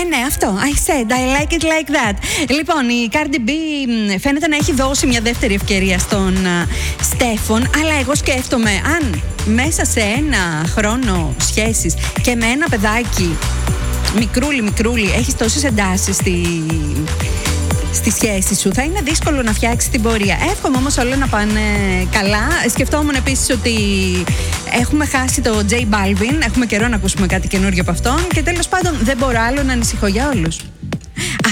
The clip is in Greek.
Ναι, αυτό. I said, I like it like that. Λοιπόν, η Cardi B φαίνεται να έχει δώσει μια δεύτερη ευκαιρία στον Στέφον, αλλά εγώ σκέφτομαι αν μέσα σε ένα χρόνο σχέσης και με ένα παιδάκι μικρούλι έχεις τόσες εντάσεις στη σχέση σου, θα είναι δύσκολο να φτιάξεις την πορεία. Εύχομαι όμως όλα να πάνε καλά. Σκεφτόμουν επίσης ότι έχουμε χάσει το J Balvin, έχουμε καιρό να ακούσουμε κάτι καινούριο από αυτόν και τέλος πάντων δεν μπορώ άλλο να ανησυχώ για όλους.